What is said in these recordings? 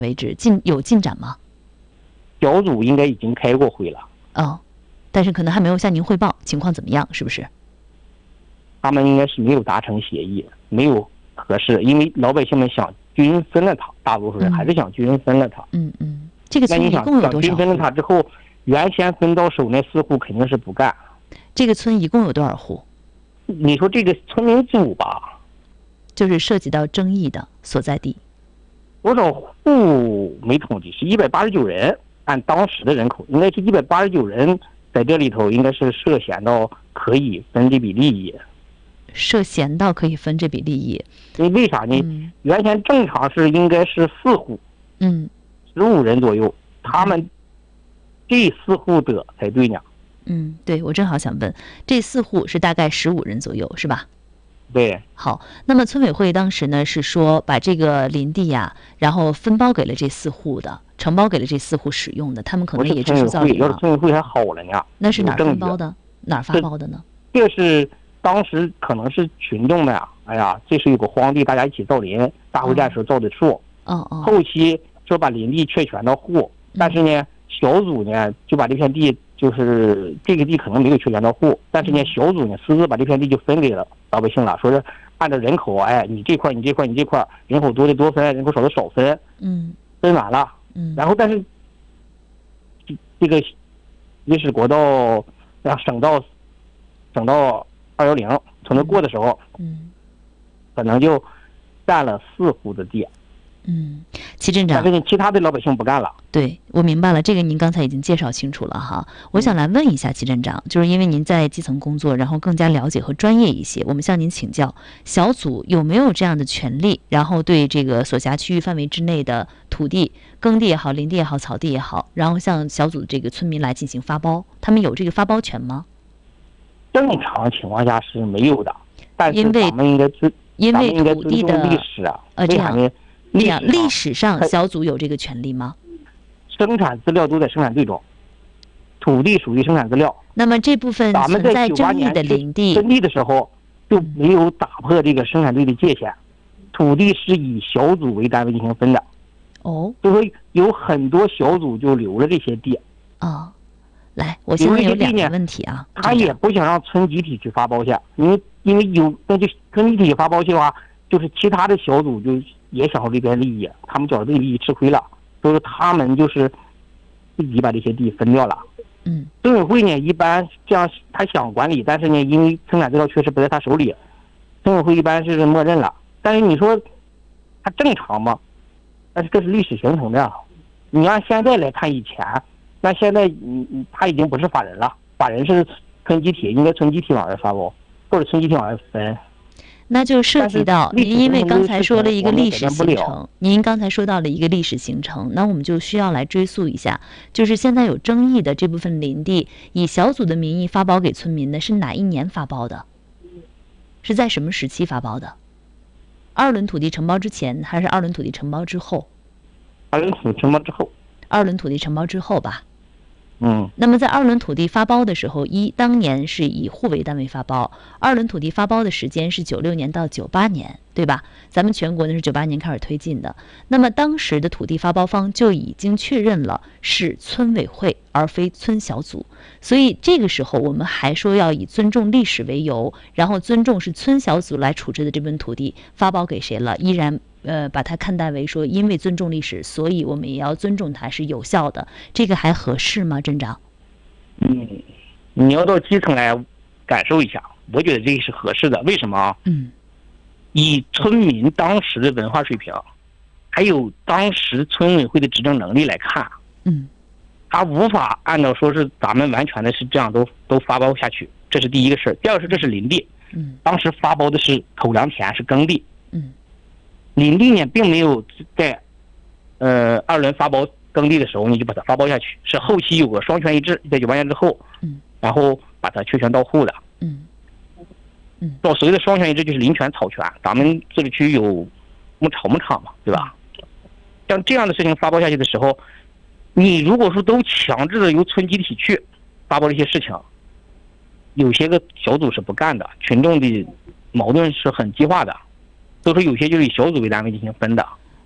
为止有进展吗？ 小组应该已经开过会了。 哦，但是可能还没有向您汇报情况怎么样，是不是？ 他们应该是没有达成协议，没有合适，因为老百姓们想均分了它，大多数人还是想均分了它。 这个村一共有多少户？ 均分了它之后，原先分到手那4户肯定是不干。 这个村一共有多少户？ 你说这个村民组吧， 就是涉及到争议的所在地， 多少户没统计，是189人，按当时的人口，应该是189人在这里头，应该是涉嫌到可以分这笔利益。 涉嫌到可以分这笔利益， 为啥呢？原先正常是应该是4户，15人左右，他们这4户得才对呢。 对，我正好想问，这4户是大概15人左右，是吧？ 对。 好，那么村委会当时呢是说把这个林地呀，然后分包给了这4户的，承包给了这4户使用的，他们可能也只是造要是村委会还好了呢。 那是哪儿分包的？哪儿发包的呢？ 这是当时可能是群众们哎呀，这是有个荒地，大家一起造林，大会战时候造的树。后期说把林地确权到户，但是呢，小组呢就把这片地，就是这个地可能没有确权到户，但是呢，小组呢私自把这片地就分给了老百姓了，说是按照人口，你这块，你这块，你这块，人口多的多分，人口少的少分。分完了。然后但是这个历史国道省道210从那过的时候，可能就占了4户的地。 齐镇长， 但是其他的老百姓不干了。 对，我明白了，这个您刚才已经介绍清楚了哈。我想来问一下齐镇长，就是因为您在基层工作，然后更加了解和专业一些，我们向您请教，小组有没有这样的权利，然后对这个所辖区域范围之内的土地、耕地也好、林地也好、草地也好，然后向小组这个村民来进行发包，他们有这个发包权吗？ 正常情况下是没有的，但是咱们因为土地的历史啊， 这样历史上小组有这个权利吗？ 生产资料都在生产队中，土地属于生产资料。 那么这部分存在争议的林地， 分地的时候就没有打破这个生产队的界限，土地是以小组为单位进行分的。就说有很多小组就留了这些地。 来，我现在有2个问题啊。 他也不想让村集体去发包去，因为有那就村集体发包去的话，就是其他的小组就也享受这边利益，他们觉得这个利益吃亏了，所以他们就是自己把这些地分掉了。村委会呢一般这样，他想管理，但是呢因为生产资料确实不在他手里，村委会一般是默认了。但是你说他正常吗？但是这是历史形成的。你按现在来看以前，那现在他已经不是法人了，法人是村集体，应该村集体往外发包，或者村集体往外分。 那就涉及到您，因为刚才说了一个历史形成，您刚才说到了一个历史形成，那我们就需要来追溯一下，就是现在有争议的这部分林地，以小组的名义发包给村民的是哪一年发包的？是在什么时期发包的？2轮土地承包之前还是2轮土地承包之后 ？2轮土地承包之后。 2轮土地承包之后吧。那么在2轮土地发包的时候，当年是以户为单位发包，2轮土地发包的时间是96年到98年，对吧？咱们全国呢是98年开始推进的。那么当时的土地发包方就已经确认了是村委会而非村小组，所以这个时候我们还说要以尊重历史为由，然后尊重是村小组来处置的这部分土地发包给谁了，依然把它看待为说因为尊重历史，所以我们也要尊重它是有效的，这个还合适吗，镇长？ 你要到基层来感受一下，我觉得这个是合适的。为什么啊？以村民当时的文化水平，还有当时村委会的执政能力来看，他无法按照说是咱们完全的是这样都发包下去，这是第一个事儿。第二个事，这是林地，当时发包的是口粮田，是耕地，林地呢并没有在2轮发包耕地的时候你就把它发包下去，是后期有个双权一致，在98年之后，然后把它确权到户的。所谓的双权一致就是林权草权，咱们自治区有牧场嘛，对吧？像这样的事情发包下去的时候，你如果说都强制的由村集体去发包这些事情，有些个小组是不干的，群众的矛盾是很激化的，所以说有些就是以小组为单位进行分的。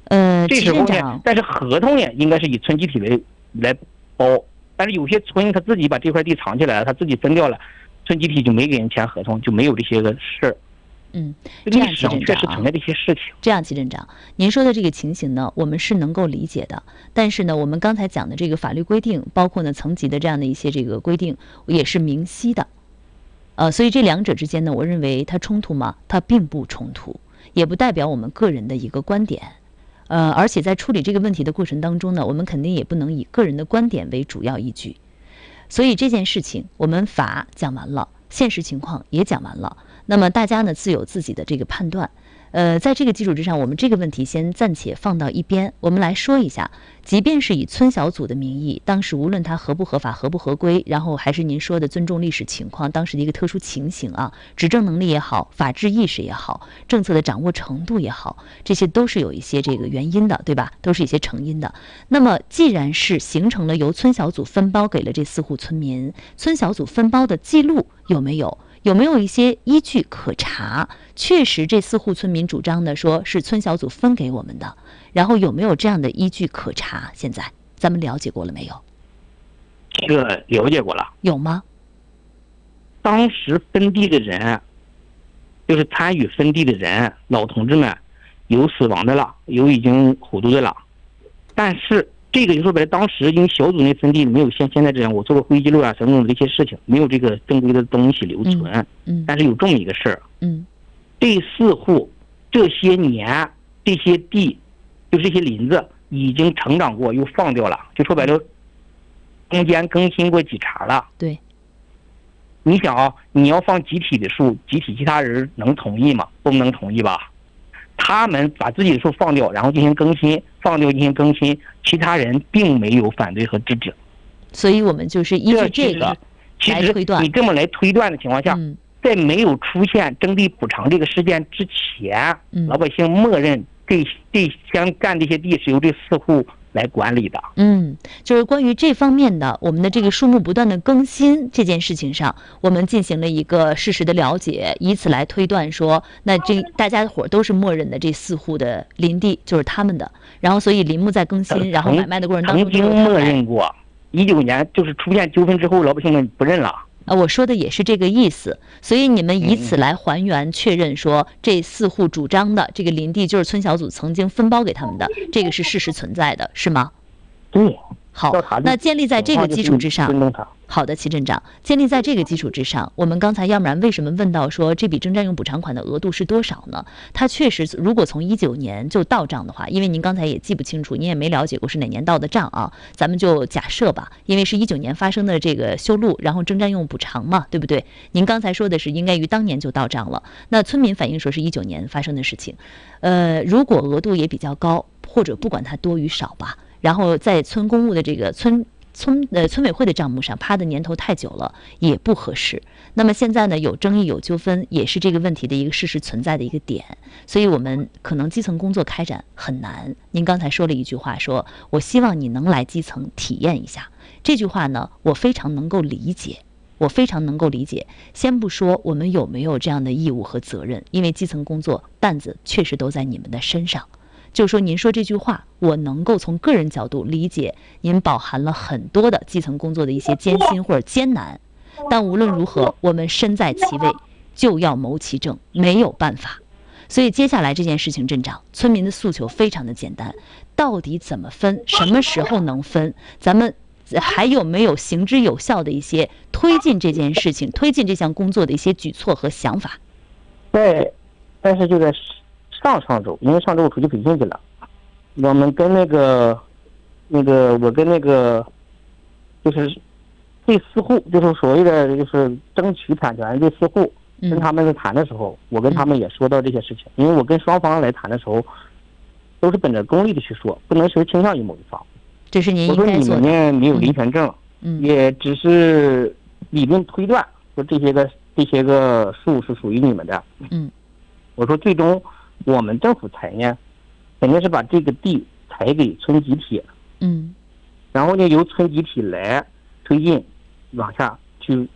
这时候呢，但是合同呢，应该是以村集体来包，但是有些村他自己把这块地藏起来了，他自己分掉了，村集体就没给人签合同，就没有这些个事儿。 这样，齐镇长确实存在这些事情。 这样，齐镇长，您说的这个情形呢，我们是能够理解的。但是呢，我们刚才讲的这个法律规定，包括呢层级的这样的一些这个规定，也是明晰的。所以这两者之间呢，我认为它冲突吗？它并不冲突，也不代表我们个人的一个观点。而且在处理这个问题的过程当中呢，我们肯定也不能以个人的观点为主要依据。所以这件事情，我们法讲完了，现实情况也讲完了。那么大家呢自有自己的这个判断，在这个基础之上，我们这个问题先暂且放到一边，我们来说一下，即便是以村小组的名义，当时无论它合不合法、合不合规，然后还是您说的尊重历史情况，当时的一个特殊情形啊，执政能力也好，法治意识也好，政策的掌握程度也好，这些都是有一些这个原因的，对吧？都是一些成因的。那么既然是形成了由村小组分包给了这4户村民，村小组分包的记录有没有？有没有一些依据可查？确实这4户村民主张的说是村小组分给我们的，然后有没有这样的依据可查？现在咱们了解过了没有？ 这个了解过了。 有吗？ 当时分地的人，就是参与分地的人，老同志们有死亡的了，有已经糊涂的了，但是这个就说白了，当时因为小组内分地没有现在这样，我做过会议记录啊等等这些事情，没有这个正规的东西留存。但是有这么一个事儿。这4户这些年这些地，就这些林子已经成长过，又放掉了，就说白了，中间更新过几茬了。 对。 你想啊，你要放集体的树，集体其他人能同意吗？不能同意吧？他们把自己的树放掉，然后进行更新，放掉进行更新，其他人并没有反对和制止。 所以我们就是依据这个来推断。 你这么来推断的情况下，在没有出现征地补偿这个事件之前，老百姓默认这相干这些地是由这4户来管理的。 就是关于这方面的，我们的这个树木不断的更新这件事情上，我们进行了一个事实的了解，以此来推断说，那这大家伙都是默认的这4户的林地就是他们的，然后所以林木在更新，然后买卖的过程当中曾经默认过，19年就是出现纠纷之后，老百姓们不认了。 我说的也是这个意思，所以你们以此来还原确认说，这4户主张的这个林地就是村小组曾经分包给他们的，这个是事实存在的，是吗？ 对。 好，那建立在这个基础之上，好的，齐镇长，建立在这个基础之上，我们刚才要不然为什么问到说这笔征占用补偿款的额度是多少呢？它确实，如果从19年就到账的话，因为您刚才也记不清楚，您也没了解过是哪年到的账啊，咱们就假设吧，因为是19年发生的这个修路，然后征占用补偿嘛，对不对？您刚才说的是应该于当年就到账了，那村民反映说是19年发生的事情，如果额度也比较高，或者不管它多与少吧。然后在村公务的这个村委会的账目上趴的年头太久了，也不合适。那么现在呢，有争议有纠纷，也是这个问题的一个事实存在的一个点。所以我们可能基层工作开展很难。您刚才说了一句话，说我希望你能来基层体验一下。这句话呢，我非常能够理解。先不说我们有没有这样的义务和责任，因为基层工作担子确实都在你们的身上。就说您说这句话，我能够从个人角度理解，您饱含了很多的基层工作的一些艰辛或者艰难，但无论如何，我们身在其位，就要谋其政，没有办法。所以接下来这件事情，镇长，村民的诉求非常的简单，到底怎么分，什么时候能分，咱们还有没有行之有效的一些推进这件事情、推进这项工作的一些举措和想法？ 对，但是就在上周，因为上周我出去培训去了，我们跟我跟就是这4户，就是所谓的就是争取产权这4户，跟他们在谈的时候，我跟他们也说到这些事情，因为我跟双方来谈的时候，都是本着公利的去说，不能说倾向于某一方。 这是您应该做的。 我说你们呢没有林权证，也只是理论推断，说这些个树是属于你们的。我说最终我们政府裁呢，肯定是把这个地裁给村集体，然后呢由村集体来推进往下去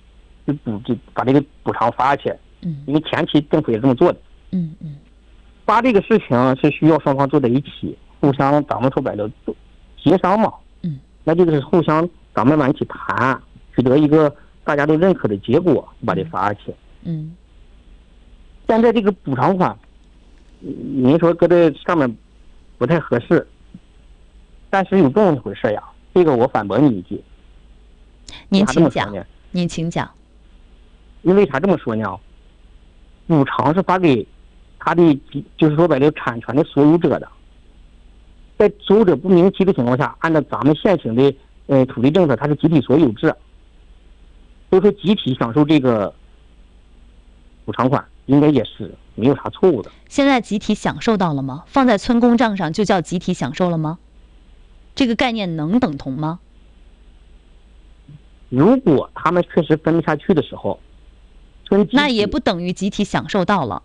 把这个补偿发去，因为前期政府也这么做的。 发这个事情是需要双方坐在一起，互相咱们说白了协商嘛。那这个是互相咱们一起谈，取得一个大家都认可的结果，把这发下去。现在这个补偿款，您说搁这上面不太合适，但是有这么一回事呀，这个我反驳你一句。 您请讲。您请讲。 因为啥这么说呢？补偿是发给他的，就是说白了产权的所有者的，在所有者不明晰的情况下，按照咱们现行的土地政策，它是集体所有制，所以说集体享受这个补偿款，应该也是没有啥错误的。 现在集体享受到了吗？放在村公账上就叫集体享受了吗？这个概念能等同吗？ 如果他们确实分不下去的时候， 那也不等于集体享受到了。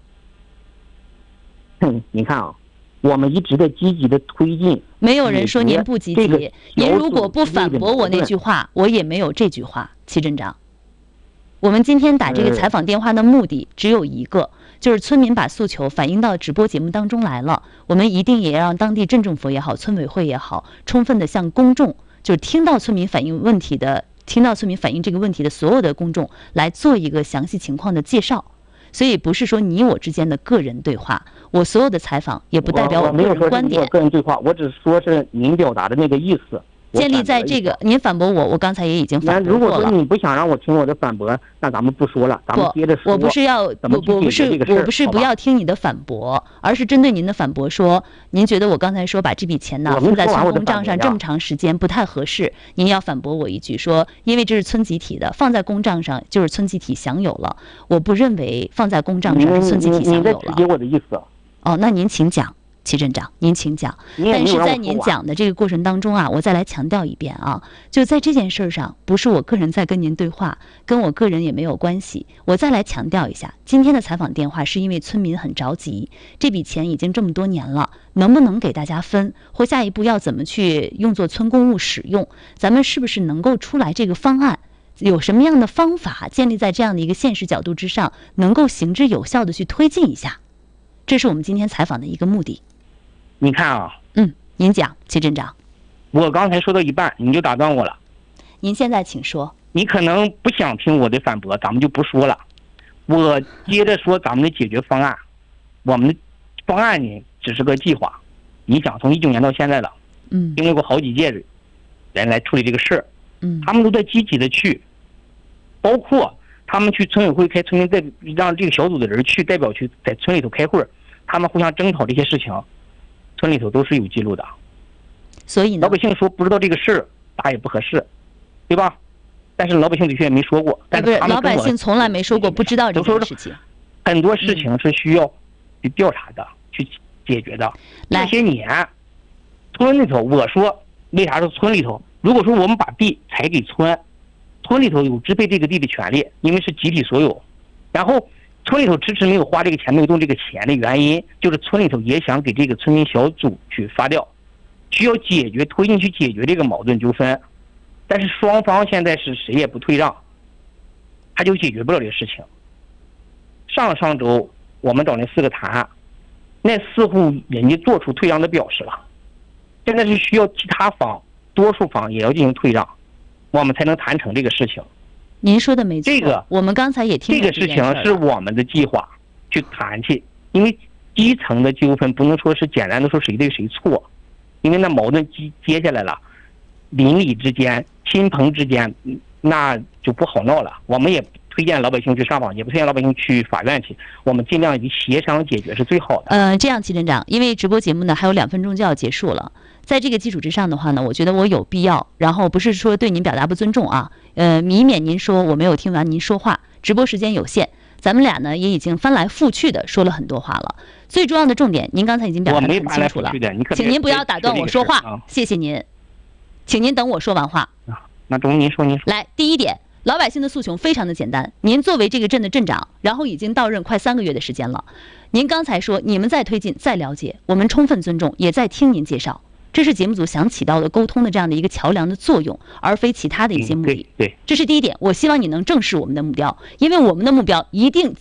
你看啊，我们一直在积极的推进。 没有人说您不积极，您如果不反驳我那句话，我也没有这句话。齐镇长，我们今天打这个采访电话的目的只有一个，就是村民把诉求反映到直播节目当中来了，我们一定也让当地镇政府也好，村委会也好，充分的向公众，就是听到村民反映这个问题的所有的公众来做一个详细情况的介绍。所以不是说你我之间的个人对话，我所有的采访也不代表我个人观点。 我个人对话，我只是说是您表达的那个意思。 建立在这个，您反驳我刚才也已经反驳过了。 如果说你不想让我听我的反驳，那咱们不说了，咱们接着说。 我不是不要听你的反驳，而是针对您的反驳说，您觉得我刚才说把这笔钱呢放在村公账上这么长时间不太合适，您要反驳我一句说，因为这是村集体的，放在公账上就是村集体享有了。我不认为放在公账上是村集体享有了。 你在直接我的意思。 哦，那您请讲。齐镇长，您请讲。但是在您讲的这个过程当中啊，我再来强调一遍啊，就在这件事上，不是我个人在跟您对话，跟我个人也没有关系。我再来强调一下，今天的采访电话是因为村民很着急，这笔钱已经这么多年了，能不能给大家分，或下一步要怎么去用作村公务使用，咱们是不是能够出来这个方案？有什么样的方法建立在这样的一个现实角度之上，能够行之有效的去推进一下？这是我们今天采访的一个目的。 你看啊， 您讲，齐镇长。 我刚才说到一半，你就打断我了。 您现在请说。 你可能不想听我的反驳，咱们就不说了。我接着说咱们的解决方案。我们的方案呢，只是个计划。你想，从19年到现在了，经历过好几届人来处理这个事儿，他们都在积极的去，包括他们去村委会开村民代，让这个小组的人去代表去在村里头开会。他们互相争吵这些事情，村里头都是有记录的。 所以呢， 老百姓说不知道这个事儿，打也不合适，对吧？但是老百姓的确没说过。但是老百姓从来没说过不知道这件事情。 很多事情是需要去调查的，去解决的。这些年，村里头，我说为啥是村里头？如果说我们把地裁给村，村里头有支配这个地的权利，因为是集体所有。然后村里头迟迟没有花这个钱，没有动这个钱的原因，就是村里头也想给这个村民小组去发掉，需要推进去解决这个矛盾纠纷，但是双方现在是谁也不退让，他就解决不了这个事情。上周我们找那4个谈，那4户人家做出退让的表示了，现在是需要其他方多数方也要进行退让，我们才能谈成这个事情。 您说的没错，我们刚才也听这个事情是我们的计划去谈去，因为基层的纠纷不能说是简单的说谁对谁错，因为那矛盾接下来了，邻里之间、亲朋之间，那就不好闹了。我们也推荐老百姓去上访，也不推荐老百姓去法院去，我们尽量以协商解决是最好的。 这样，齐镇长，因为直播节目呢还有2分钟就要结束了。在这个基础之上的话呢，我觉得我有必要，然后不是说对您表达不尊重啊，以免您说我没有听完您说话，直播时间有限，咱们俩呢也已经翻来覆去的说了很多话了。最重要的重点，您刚才已经表达得很清楚了，请您不要打断我说话，谢谢您，请您等我说完话。 那中您说。 来，第一点，老百姓的诉求非常的简单，您作为这个镇的镇长，然后已经到任快3个月的时间了，您刚才说你们在推进、在了解，我们充分尊重，也在听您介绍。这是节目组想起到的沟通的这样的一个桥梁的作用，而非其他的一些目的。 对， 这是第一点。我希望你能正视我们的目标，因为我们的目标一定在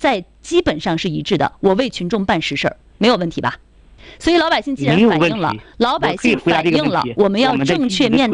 基本上是一致的，我为群众办实事儿，没有问题吧？所以老百姓既然反映了，老百姓反映了，我们要正确面对。